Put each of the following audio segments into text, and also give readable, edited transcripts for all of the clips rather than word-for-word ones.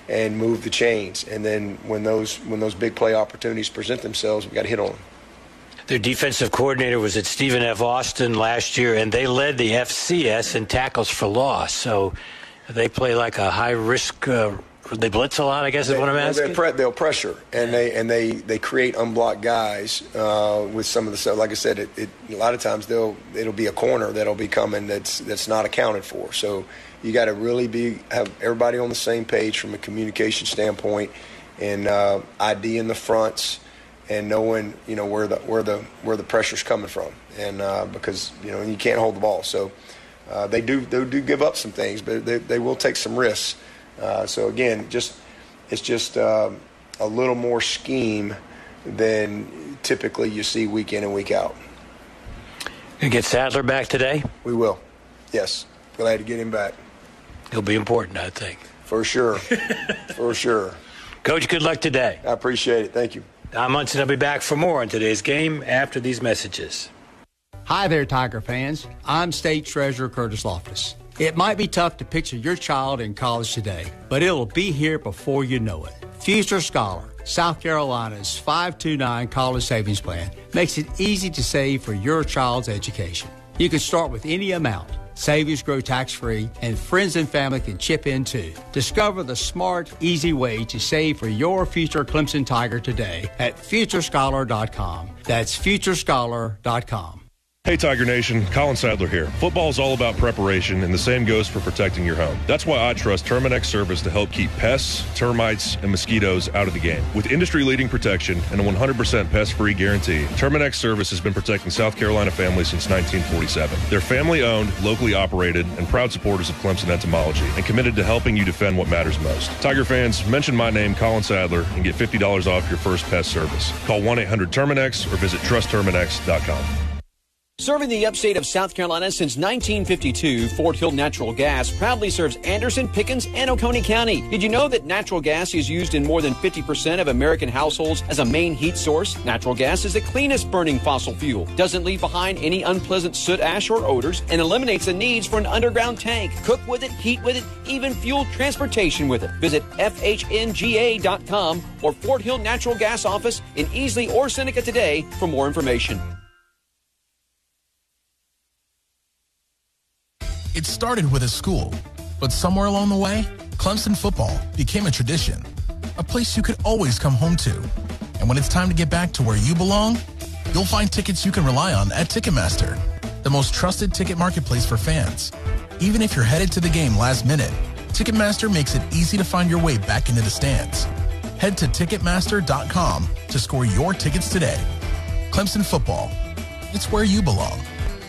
and move the chains. And then when those big play opportunities present themselves, we got to hit on them. Their defensive coordinator was at Stephen F. Austin last year, and they led the FCS in tackles for loss. So they play like a high-risk they blitz a lot, I guess is what I'm asking? They'll pressure, and they create unblocked guys with some of the stuff. Like I said, a lot of times it'll be a corner that'll be coming that's not accounted for. So you got to really have everybody on the same page from a communication standpoint, and ID in the fronts, and knowing where the pressure's coming from, and because you can't hold the ball. So they do give up some things, but they will take some risks. So again, it's just a little more scheme than typically you see week in and week out. You get Sadler back today? We will. Yes, glad to get him back. He'll be important, I think. For sure. For sure. Coach, good luck today. I appreciate it. Thank you. Don Munson will be back for more on today's game after these messages. Hi there, Tiger fans. I'm State Treasurer Curtis Loftus. It might be tough to picture your child in college today, but it'll be here before you know it. Future Scholar, South Carolina's 529 college savings plan, makes it easy to save for your child's education. You can start with any amount. Savings grow tax-free, and friends and family can chip in too. Discover the smart, easy way to save for your future Clemson Tiger today at FutureScholar.com. That's FutureScholar.com. Hey Tiger Nation, Colin Sadler here. Football is all about preparation, and the same goes for protecting your home. That's why I trust Terminix Service to help keep pests, termites, and mosquitoes out of the game. With industry-leading protection and a 100% pest-free guarantee, Terminix Service has been protecting South Carolina families since 1947. They're family-owned, locally operated, and proud supporters of Clemson entomology, and committed to helping you defend what matters most. Tiger fans, mention my name, Colin Sadler, and get $50 off your first pest service. Call 1-800-TERMINX or visit TrustTerminix.com. Serving the upstate of South Carolina since 1952, Fort Hill Natural Gas proudly serves Anderson, Pickens, and Oconee County. Did you know that natural gas is used in more than 50% of American households as a main heat source? Natural gas is the cleanest burning fossil fuel, doesn't leave behind any unpleasant soot, ash, or odors, and eliminates the needs for an underground tank. Cook with it, heat with it, even fuel transportation with it. Visit FHNGA.com or Fort Hill Natural Gas office in Easley or Seneca today for more information. It started with a school, but somewhere along the way, Clemson football became a tradition, a place you could always come home to. And when it's time to get back to where you belong, you'll find tickets you can rely on at Ticketmaster, the most trusted ticket marketplace for fans. Even if you're headed to the game last minute, Ticketmaster makes it easy to find your way back into the stands. Head to Ticketmaster.com to score your tickets today. Clemson football, it's where you belong.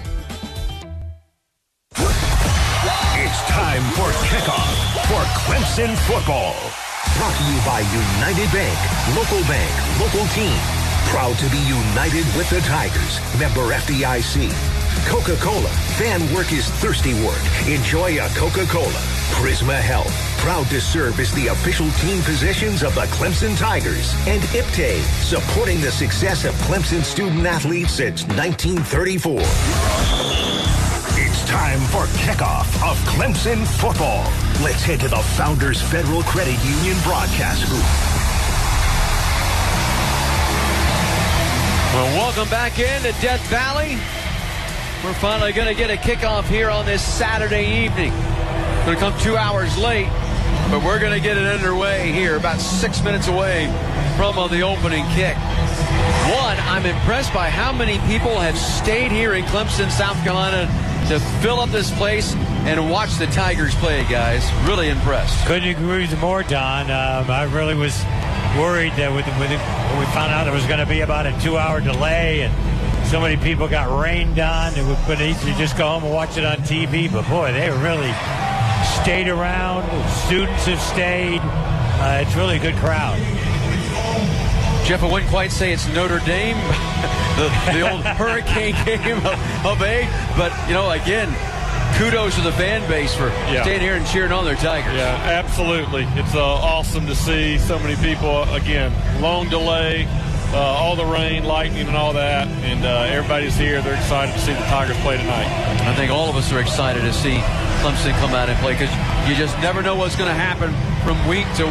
It's time for kickoff for Clemson football. Brought to you by United Bank, local team. Proud to be united with the Tigers. Member FDIC. Coca-Cola. Fan work is thirsty work. Enjoy a Coca-Cola. Prisma Health. Proud to serve as the official team physicians of the Clemson Tigers. And IPTAY. Supporting the success of Clemson student athletes since 1934. It's time for kickoff of Clemson football. Let's head to the Founders Federal Credit Union broadcast booth. Well, welcome back into Death Valley. We're finally going to get a kickoff here on this Saturday evening. Going to come 2 hours late, but we're going to get it underway here, about 6 minutes away from the opening kick. One, I'm impressed by how many people have stayed here in Clemson, South Carolina, to fill up this place and watch the Tigers play, guys. Really impressed. Couldn't agree with you more, Don. I really was worried that when we found out there was going to be about a 2-hour delay and so many people got rained on, it would have been easy to just go home and watch it on TV. But, boy, they really stayed around. Students have stayed. It's really a good crowd. Jeff, I wouldn't quite say it's Notre Dame, the old hurricane game of age. But, again, kudos to the fan base for staying here and cheering on their Tigers. Yeah, absolutely. It's awesome to see so many people. Again, long delay, all the rain, lightning, and all that. And everybody's here. They're excited to see the Tigers play tonight. I think all of us are excited to see Clemson come out and play because you just never know what's going to happen from week to